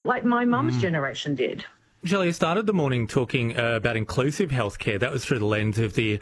like my mum's generation did. Shelley, you started the morning talking about inclusive healthcare. That was through the lens of the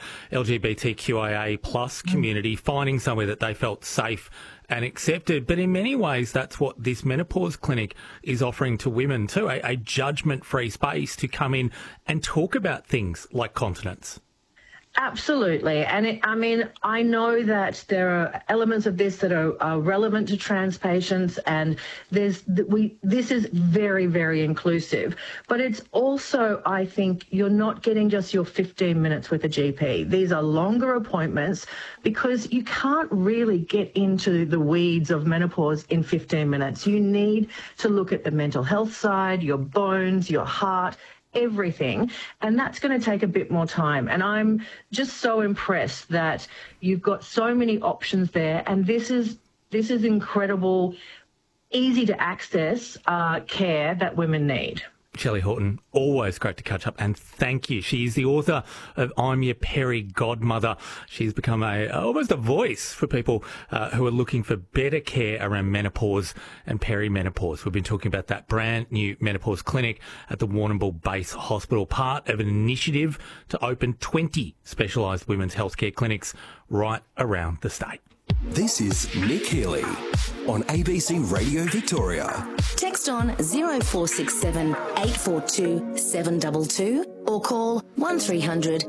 LGBTQIA plus community, finding somewhere that they felt safe and accepted. But in many ways, that's what this menopause clinic is offering to women too, a judgment-free space to come in and talk about things like continence. Absolutely. And I know that there are elements of this that are relevant to trans patients, and this is very, very inclusive. But it's also, I think, you're not getting just your 15 minutes with a GP. These are longer appointments because you can't really get into the weeds of menopause in 15 minutes. You need to look at the mental health side, your bones, your heart, everything, and that's going to take a bit more time. And I'm just so impressed that you've got so many options there, and this is incredible, easy to access care that women need. Shelley Horton, always great to catch up, and thank you. She's the author of I'm Your Peri Godmother. She's become almost a voice for people who are looking for better care around menopause and perimenopause. We've been talking about that brand new menopause clinic at the Warrnambool Base Hospital, part of an initiative to open 20 specialised women's healthcare clinics right around the state. This is Nick Healy on ABC Radio Victoria. Text on 0467 842 722 or call 1300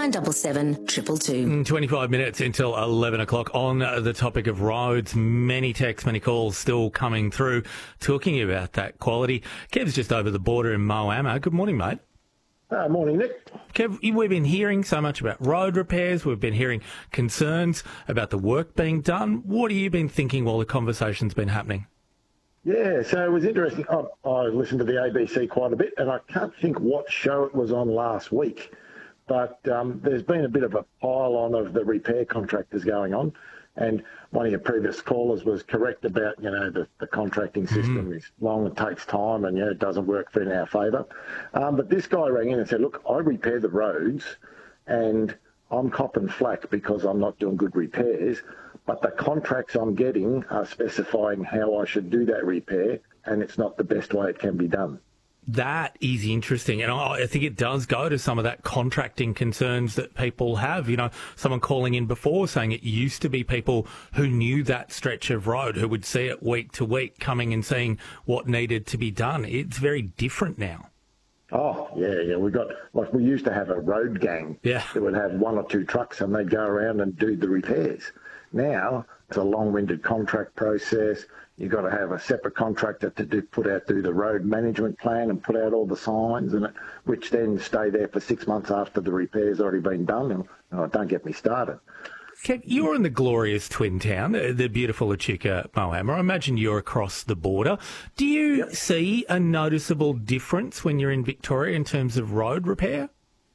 977 222. 25 minutes until 11 o'clock on the topic of roads. Many texts, many calls still coming through talking about that quality. Kev's just over the border in Moama. Good morning, mate. Morning, Nick. Kev, we've been hearing so much about road repairs. We've been hearing concerns about the work being done. What have you been thinking while the conversation's been happening? Yeah, so it was interesting. I listened to the ABC quite a bit, and I can't think what show it was on last week, but there's been a bit of a pile-on of the repair contractors going on, and one of your previous callers was correct about, the contracting system is long, it takes time, and, it doesn't work in our favour. But this guy rang in and said, look, I repair the roads, and I'm copping flack because I'm not doing good repairs, but the contracts I'm getting are specifying how I should do that repair, and it's not the best way it can be done. That is interesting, and I think it does go to some of that contracting concerns that people have. Someone calling in before saying it used to be people who knew that stretch of road, who would see it week to week, coming and seeing what needed to be done. It's very different now. Oh, yeah. We used to have a road gang that would have one or two trucks and they'd go around and do the repairs. Now, it's a long-winded contract process. You've got to have a separate contractor to do the road management plan and put out all the signs, which then stay there for 6 months after the repair's already been done. And don't get me started. Kev, you're in the glorious twin town, the beautiful Echuca Moama. I imagine you're across the border. Do you see a noticeable difference when you're in Victoria in terms of road repair?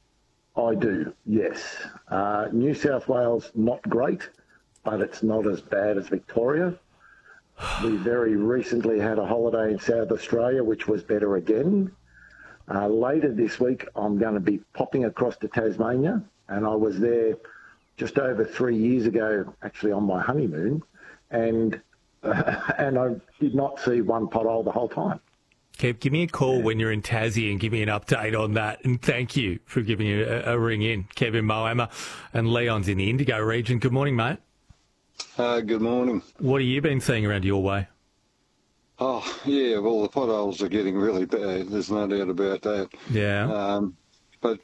I do, yes. New South Wales, not great, but it's not as bad as Victoria. We very recently had a holiday in South Australia, which was better again. Later this week, I'm going to be popping across to Tasmania, and I was there just over 3 years ago, actually on my honeymoon, and I did not see one pothole the whole time. Kev, give me a call when you're in Tassie and give me an update on that. And thank you for giving me a ring in. Kevin Moama, and Leon's in the Indigo region. Good morning, mate. Good morning. What have you been seeing around your way? Oh, yeah, well, the potholes are getting really bad. There's no doubt about that. Yeah. But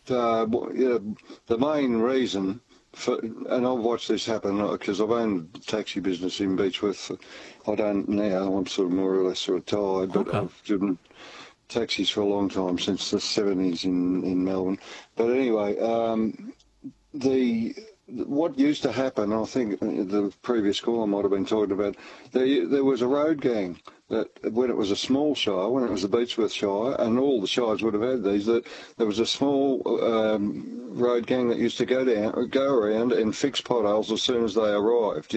the main reason, and I've watched this happen because I've owned a taxi business in Beechworth. I don't now, I'm sort of more or less retired, but I've driven taxis for a long time, since the 70s in Melbourne. But anyway, what used to happen, I think the previous caller might have been talking about, there was a road gang that when it was a small shire, when it was the Beechworth Shire, and all the shires would have had these, that there was a small road gang that used to go around and fix potholes as soon as they arrived,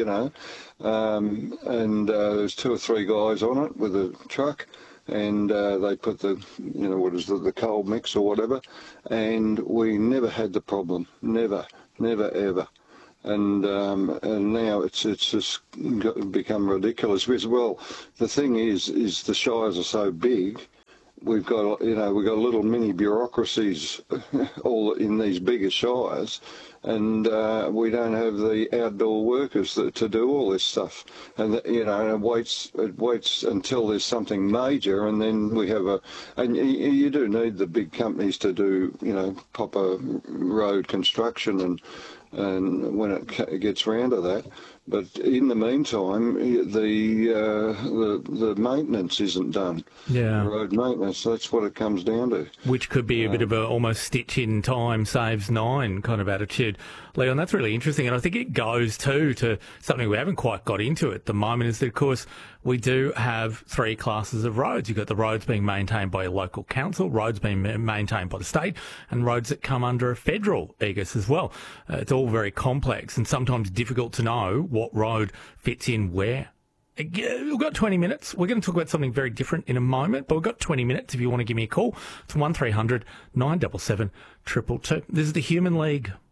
and there was 2 or 3 guys on it with a truck, and they put the coal mix or whatever, and we never had the problem, never ever. And now it's just become ridiculous. Because, well, the thing is the shires are so big, we've got little mini bureaucracies all in these bigger shires, and we don't have the outdoor workers to do all this stuff. And it waits until there's something major, and then we have and you do need the big companies to do proper road construction and when it gets round to that. But in the meantime, the maintenance isn't done. Yeah. The road maintenance, that's what it comes down to. Which could be a bit of a almost stitch in time saves nine kind of attitude. Leon, that's really interesting. And I think it goes too to something we haven't quite got into at the moment is that, of course, we do have three classes of roads. You've got the roads being maintained by a local council, roads being maintained by the state, and roads that come under a federal aegis as well. It's all very complex and sometimes difficult to know what road fits in where. We've got 20 minutes. We're going to talk about something very different in a moment, but we've got 20 minutes if you want to give me a call. It's 1300 977 222. This is the Human League.